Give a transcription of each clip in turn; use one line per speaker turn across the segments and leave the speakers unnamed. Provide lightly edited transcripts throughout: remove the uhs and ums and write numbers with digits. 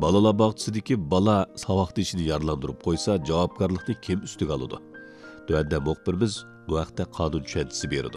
Balalar bağçısidagi bala saboqdashini yaralandırıp qo'ysa, javobgarlikni kim ustiga oladi? Tuanda muxbirimiz bu haqda qonun tushunchasi beradi.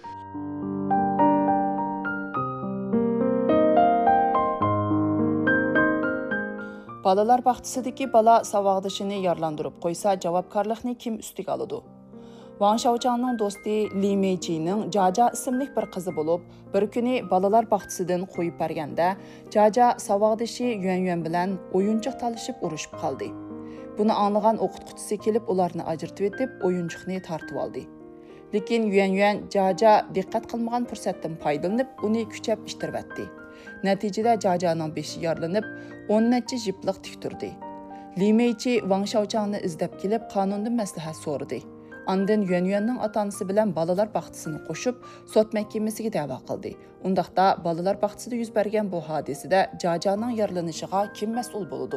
Balalar baxçısidagi bala savaqdışını yaralandırıp qo'ysa, javobgarlikni kim ustiga oladi? Wang Xiaochangning do'sti Li Meijining Jaja ismli bir qizi bo'lib, bir kuni balalar baxçısidan qo'yib berganda, Jaja savaqdashi Yuan bilan o'yinchoq talishib urushib qoldi. Buni anglagan o'qituvchisi kelib ularni ajratib etib, o'yinchoqni tortib oldi. Lekin Yuan Jaja diqqat qilmagan fursatdan foydalanib, uni kuchab ishtirib etdi. Natijada Jajaning beshi yaralanib, 10 necha jipliq tik turdi. Li Meiji Wang Xiaochangni izlab kelib, qonundan maslahat so'radi. Ondan Yuanning ota-onasi bilan balalar baxçısini qo'shib, sot mahkamasiga da'vo qildi. Undaqda balalar baxçısida yuz bergan bu hodisada Jajaning yaralanishiga kim mas'ul bo'ladi?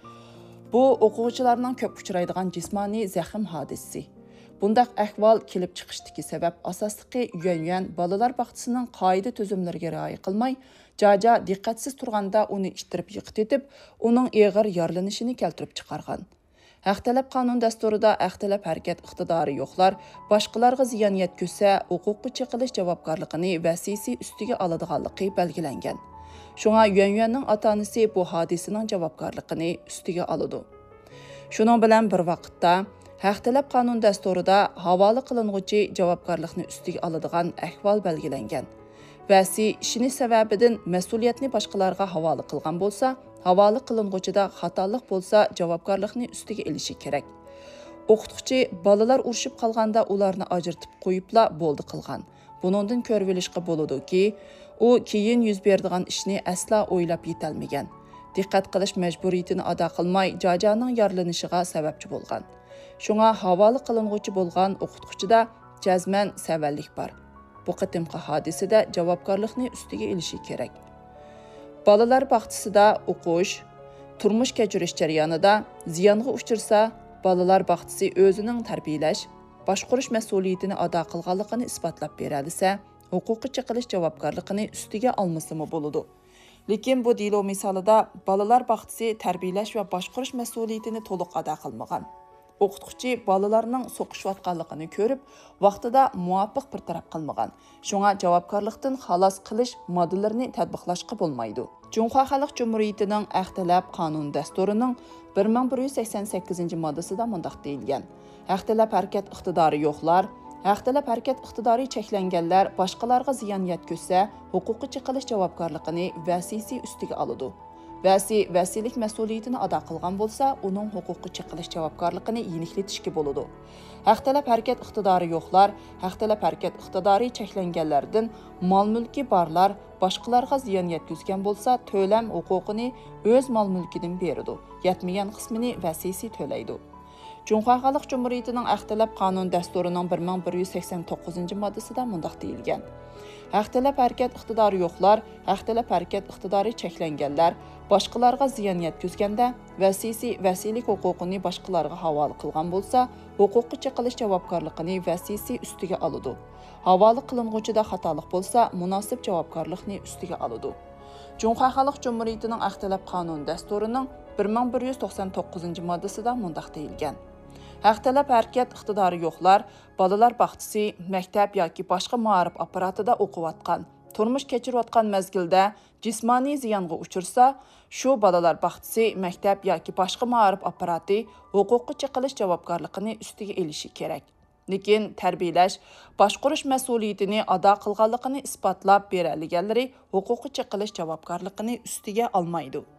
Bu o'quvchilarning ko'p uchraydigan jismoniy zaxm hodisasi. Bundaq ahvol kelib chiqishdagi sabab asosligi Yuan balalar baxçısının qoida tuzumlariga rioya qilmay, Jaja diqqatsiz turganda uni ishtirib yiqitib, uning og'ir yaralanishini keltirib chiqargan. Haqtalab qonun dasturida haqtalab harakat iqtidori yo'qlar boshqalarga ziyon yetkazsa, huquqqa chiqilish javobgarligini vasiysi ustiga oladiganligi belgilangan. Shunga Yuanning ota-onasi bu hodisaning javobgarligini ustiga oladi. Shuning bilan bir vaqtda haqtalab qonun dasturida havola qilinuvchi javobgarlikni ustiga oladigan ahvol belgilangan. Vasi ishini sababidan mas'uliyatni boshqalarga havola qilgan bo'lsa, havola qilinuvchida xatolik bo'lsa, javobgarlikni ustiga olishi kerak. O'qituvchi balalar urushib qolganda ularni ajratib qo'yibla bo'ldi qilgan. Buningdan ko'rib olishga bo'ladiki, u keyin yuz beradigan ishni asla o'ylab yetolmagan. Diqqat qilish majburiyatini ado qilmay, Jajaning yaralanishiga sababchi bo'lgan. Shunga havola qilinuvchi bo'lgan o'qituvchida jazman savallik bor. Bu qitimqi hodisada javobgarlikni ustiga olishi kerak. Balalar baxçısida o'qish, turmush kechirish jarayonida ziyonga uchirsa, balalar baxçısı o'zining tarbiyalash, boshqarish mas'uliyatini ado qilganligini isbotlab beralisa, huquqiy chiqilish javobgarligini ustiga olmasimi bo'ladi. Lekin bu dilo misolida balalar baxçısı tarbiyalash va boshqarish mas'uliyatini to'liq ado qilmagan. O'qituvchi balalarning so'qishayotganligini ko'rib, vaqtida muvofiq bir taraf qilmagan. Shunga javobgarlikdan xalos qilish modellarini tatbiqlashga bo'lmaydi. Junxo Xalq Jumhuriyatining Haqtalab qonun dasturining 1188-moddasida mundaq deyilgan. Haqtalab harakat iqtidori yo'qlar, haqtalab harakat iqtidori cheklanganlar boshqalarga ziyon yetkazsa, huquqiy chiqilish javobgarligini vasiysi ustiga oladi. Vəsilik mas'uliyatini ado qilgan bo'lsa, uning huquqiy chiqilish javobgarligini yeniklatishga bo'ladi. Haqtalab harakat iqtidori yo'qlar, haqtalab harakat iqtidori cheklanganlardan mol-mulki borlar boshqalarga ziyon yetkazgan bo'lsa, to'lam huquqini o'z mol-mulkidan beradi. Yetmagan qismini vasiysi to'laydi. Junxo Xalq Jumhuriyatining Haqtalab qonun dasturining 1189-moddasida mundaq deyilgan. Haqtalab harakat iqtidori yo'qlar, haqtalab harakat iqtidori cheklanganlar boshqalarga ziyon yetkazganda vasiysi vasiylik huquqini boshqalarga havola qilgan bo'lsa, huquqiy chiqilish javobgarligini vasiysi ustiga oladi. Havola qilinuvchida xatolik bo'lsa, munosib javobgarlikni ustiga oladi. Junxo Xalq Jumhuriyatining Haqtalab qonun dasturining 1199-moddasida mundaq deyilgan. Haqtalab harakat iqtidori yo'qlar, balalar baxçısı maktab yoki boshqa ma'rif apparatida o'qiyotgan, turmush kechirayotgan mezgilda jismoniy ziyonga uchirsa, shu balalar baxçısı maktab yoki boshqa ma'rif apparati huquqiy chiqilish javobgarligini ustiga olishi kerak. Lekin tarbiyalash, boshqarish mas'uliyatini ado qilganligini isbotlab beradiganlari huquqiy chiqilish javobgarligini ustiga olmaydi.